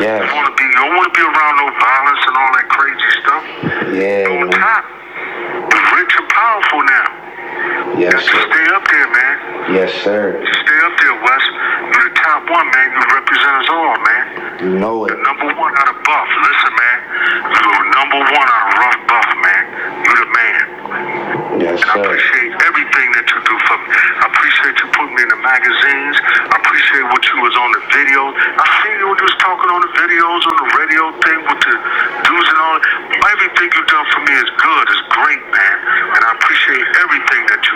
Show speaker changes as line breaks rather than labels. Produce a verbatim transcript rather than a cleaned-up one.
Yes.
You wanna be you don't wanna be around no violence and all that crazy stuff.
Yeah.
You're on top. You're rich and powerful now.
Yes,
you got to
sir.
stay up there, man.
Yes, sir.
Stay up there, Wes. You're the top one, man. You represent us all, man.
You know it.
You're number one out of Buff. Listen, man. You're number one out of Rough Buff, man. You're the man.
Yes,
And I
sir.
appreciate everything that you do for me. I appreciate you putting me in the magazines. I appreciate what you was on the video. I seen you when you was talking on the videos, on the radio thing with the dudes and all. Everything you done for me is good, is great, man. And I appreciate everything that you